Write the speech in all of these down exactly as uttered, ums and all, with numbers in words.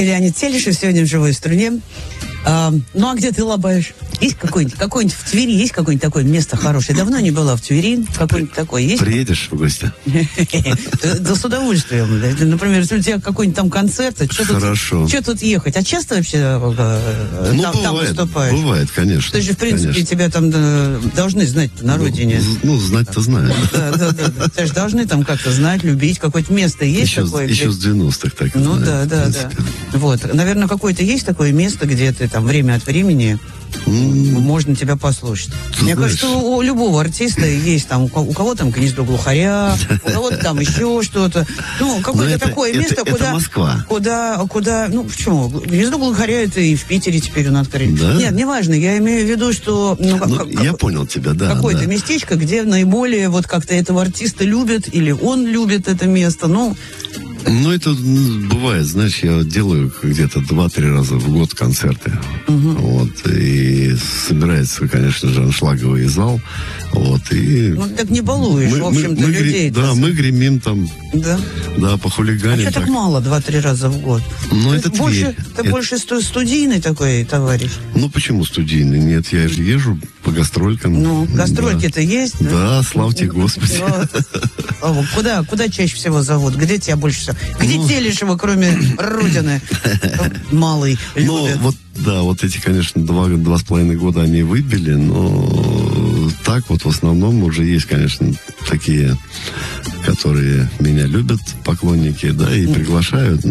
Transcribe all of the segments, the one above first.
Леонид Телешев сегодня в «Живой струне». А, ну, а где ты лобаешь? Есть какой-нибудь, какой-нибудь в Твери, есть какое-нибудь такое место хорошее? Давно не была в Твери, какой-нибудь такой есть? Приедешь в гости? Да с удовольствием. Например, если у тебя какой-нибудь там концерт, хорошо. Что тут ехать? А часто вообще там выступаешь? Бывает, конечно. Ты же, в принципе, тебя там должны знать на родине. Ну, знать-то знаю. Да, да, да. Ты же должны там как-то знать, любить. Какое-то место есть такое? Еще с девяностых так. Ну, да, да, да. Вот. Наверное, какое-то есть такое место, где ты там время от времени mm. можно тебя послушать. Ты Мне знаешь... кажется, у, у любого артиста есть там, у, у кого там «Гнездо глухаря», у кого-то там еще что-то. Ну, какое-то это, такое это, место, это, куда... Это Москва. Куда, куда... Ну, почему? «Гнездо глухаря» это и в Питере теперь у нас открыли. Да? Нет, неважно. Я имею в виду, что... Ну, ну, как, я понял тебя, да. Какое-то да. местечко, где наиболее вот как-то этого артиста любят, или он любит это место. Ну... Ну, это бывает, знаешь, я делаю где-то два-три раза в год концерты. Угу. Вот, и собирается, конечно же, аншлаговый зал. Вот, и... Ну, так не балуешь, мы, в общем-то, мы, мы людей. Да, мы гремим там. Да? Да, похулиганим. А что так мало, два-три раза в год? Ну, это больше, Ты это... больше студийный такой товарищ? Ну, почему студийный? Нет, я же езжу по гастролькам. Ну, гастрольки-то да. есть? Да, да, славьте Господи. Ну, куда, куда чаще всего зовут? Где тебя больше всего? Где ну... Телешева, кроме Родины, малый, любят? Ну, вот, да, вот эти, конечно, два, два с половиной года они выбили, но так вот в основном уже есть, конечно, такие, которые меня любят, поклонники, да, и приглашают,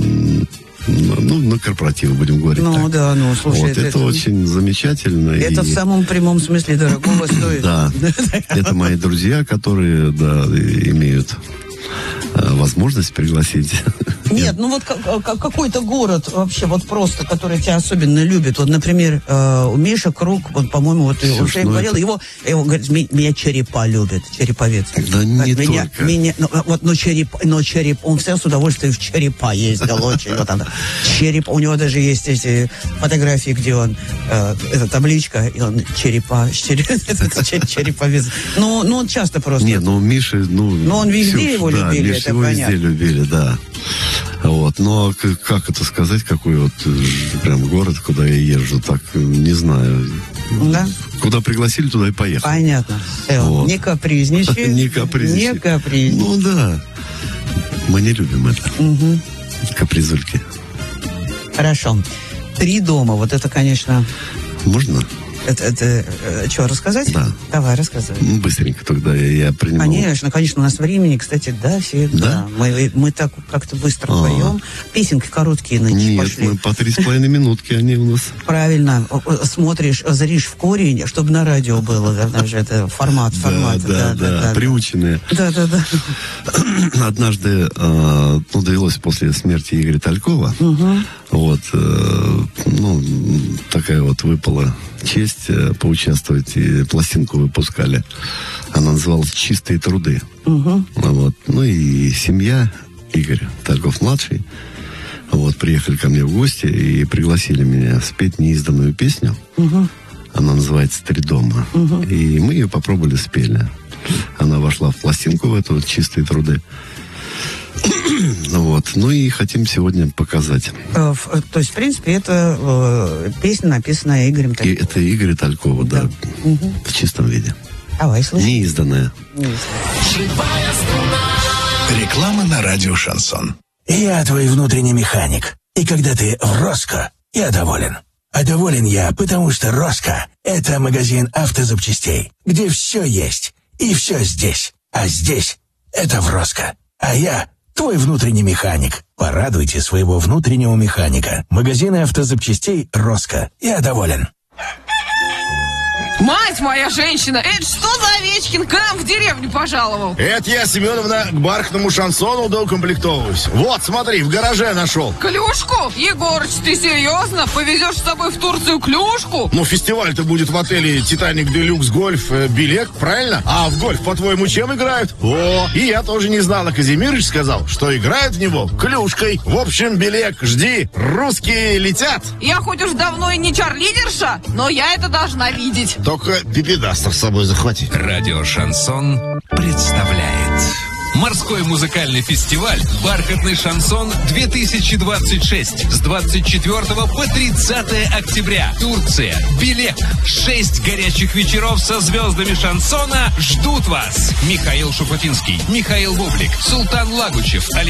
ну, на корпоративы, будем говорить ну, так. Ну, да, ну, слушай. Вот, это, это очень замечательно. Это и... в самом прямом смысле дорогого стоит. Да, это мои друзья, которые, да, имеют возможность пригласить. Нет, ну вот какой-то город вообще вот просто, который тебя особенно любит. Вот, например, у Миши Круг, вот, по-моему, вот ты уже говорил, его, его говорит, меня Черепа любит, Череповец. Да не меня, только. Меня, ну, вот, но Череп, но Череп, он все с удовольствием в Черепа ездил очень. Вот она, Череп, у него даже есть эти фотографии, где он, э, эта табличка, и он Черепа, Череповец. Ну, ну, он часто просто. Нет, ну, Миша, ну... Но он везде его любили, это понятно. Везде любили, да. Вот, но как это сказать, какой вот прям город, куда я езжу, так не знаю. Да? Куда пригласили, туда и поехал. Понятно. Вот. Не капризничай. Не капризничай. Не капризничай. Ну да. Мы не любим это. Угу. Капризульки. Хорошо. Три дома. Вот это, конечно... Можно? Это, это, это что, рассказать? Да. Давай, рассказывай. Ну, быстренько тогда я, я принимал. Конечно, конечно, у нас времени, кстати, да, всегда. Да? Мы, мы так как-то быстро А-а-а. поем. Песенки короткие нынче Нет, пошли. мы по три с половиной минутки они у нас. Правильно. Смотришь, зришь в корень, чтобы на радио было. Это формат, формат. Да, да, да, да. Приученные. Да, да, да. Однажды, ну, довелось после смерти Игоря Талькова, угу. вот, ну, такая вот выпала честь поучаствовать, и пластинку выпускали. Она называлась «Чистые труды». Угу. Вот. Ну и семья, Игорь Тальков-младший, вот, приехали ко мне в гости и пригласили меня спеть неизданную песню. Угу. Она называется «Три дома». Угу. И мы ее попробовали, спели. Она вошла в пластинку, в эту вот «Чистые труды». Вот. Ну и хотим сегодня показать. То есть, в принципе, это э, песня, написанная Игорем Тальковым. И это Игоря Талькова, да. да угу. В чистом виде. Давай, слушай. Неизданная. Реклама на радио «Шансон». Я твой внутренний механик. И когда ты в Роско, я доволен. А доволен я, потому что Роско – это магазин автозапчастей, где все есть и все здесь. А здесь – это в Роско. А я – твой внутренний механик. Порадуйте своего внутреннего механика. Магазины автозапчастей «Роско». Я доволен. Мать моя женщина, это что за Овечкин к нам в деревню пожаловал? Это я, Семеновна, к бархатному шансону доукомплектовываюсь. Вот, смотри, в гараже нашел. Клюшку? Егорыч, ты серьезно? Повезешь с собой в Турцию клюшку? Ну, фестиваль-то будет в отеле «Титаник Делюкс Гольф» э, билет, правильно? А в гольф, по-твоему, чем играют? О, и я тоже не знал, а Казимирыч сказал, что играют в него клюшкой. В общем, Белек, жди, русские летят. Я хоть уж давно и не чарлидерша, но я это должна видеть. Только пипедастер с собой захвати. Радио «Шансон» представляет Морской музыкальный фестиваль «Бархатный шансон-две тысячи двадцать шесть» с двадцать четвёртого по тридцатое октября. Турция. Белек. Шесть горячих вечеров со звездами шансона ждут вас. Михаил Шуфутинский, Михаил Бублик, Султан Лагучев,